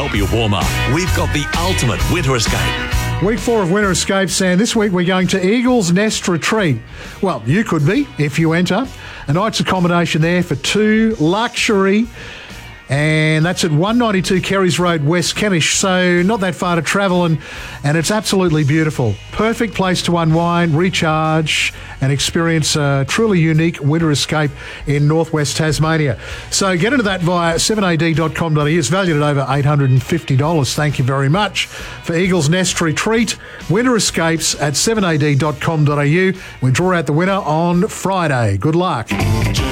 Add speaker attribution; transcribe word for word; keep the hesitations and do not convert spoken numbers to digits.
Speaker 1: help you warm up. We've got the ultimate winter escape.
Speaker 2: Week four of Winter Escapes, and this week we're going to Eagles Nest Retreat. Well, you could be if you enter. A night's accommodation there for two, luxury, and that's at one ninety-two Kerrys Road, West Kentish, so not that far to travel, and, and it's absolutely beautiful. Perfect place to unwind, recharge, and experience a truly unique winter escape in northwest Tasmania. So get into that via seven a d dot com dot a u. It's valued at over eight hundred fifty dollars. Thank you very much for Eagles Nest Retreat, Winter Escapes at seven a d dot com dot a u. We draw out the winner on Friday. Good luck.